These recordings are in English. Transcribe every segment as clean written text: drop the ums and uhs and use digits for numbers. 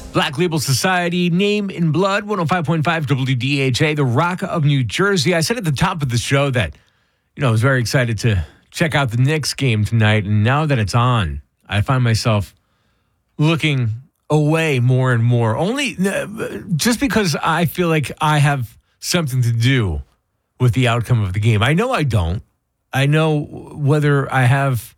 Black Label Society, Name in Blood, 105.5 WDHA, the Rock of New Jersey. I said at the top of the show that, I was very excited to check out the Knicks game tonight. And now that it's on, I find myself looking away more and more. Only just because I feel like I have something to do with the outcome of the game. I know I don't. I know whether I have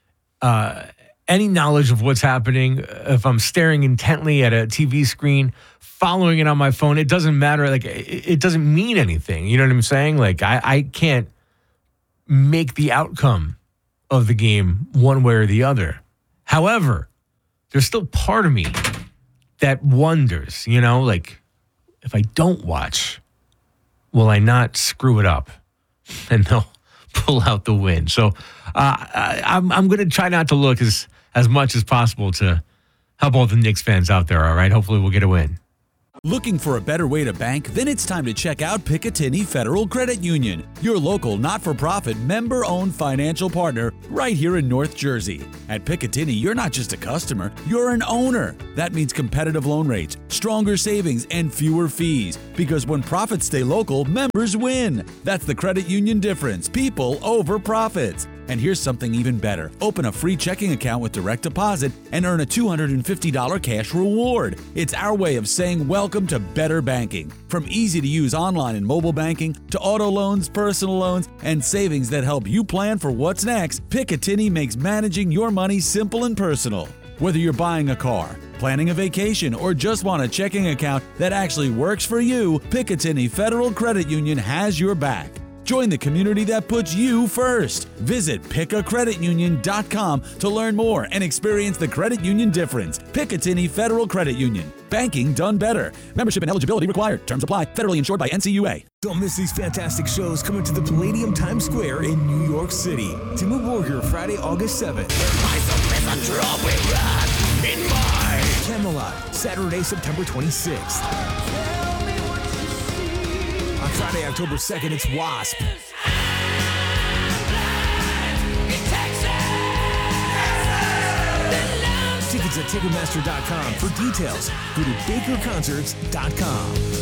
any knowledge of what's happening, if I'm staring intently at a TV screen, following it on my phone, it doesn't matter. Like, it doesn't mean anything. You know what I'm saying? Like, I can't make the outcome of the game one way or the other. However, there's still part of me that wonders, like, if I don't watch, will I not screw it up? And they'll pull out the win. So I'm going to try not to look as much as possible to help all the Knicks fans out there, all right? Hopefully we'll get a win. Looking for a better way to bank? Then it's time to check out Picatinny Federal Credit Union, your local not-for-profit member-owned financial partner right here in North Jersey. At Picatinny, you're not just a customer, you're an owner. That means competitive loan rates, stronger savings, and fewer fees. Because when profits stay local, members win. That's the credit union difference. People over profits. And here's something even better. Open a free checking account with direct deposit and earn a $250 cash reward. It's our way of saying welcome to better banking. From easy-to-use online and mobile banking to auto loans, personal loans, and savings that help you plan for what's next, Picatinny makes managing your money simple and personal. Whether you're buying a car, planning a vacation, or just want a checking account that actually works for you, Picatinny Federal Credit Union has your back. Join the community that puts you first. Visit pickacreditunion.com to learn more and experience the credit union difference. Picatinny Federal Credit Union. Banking done better. Membership and eligibility required. Terms apply. Federally insured by NCUA. Don't miss these fantastic shows coming to the Palladium Times Square in New York City. Dimmu Borgir, Friday, August 7th. Camelot, Saturday, September 26th. On Friday, October 2nd, it's Wasp. Tickets at Ticketmaster.com. For details, go to BakerConcerts.com.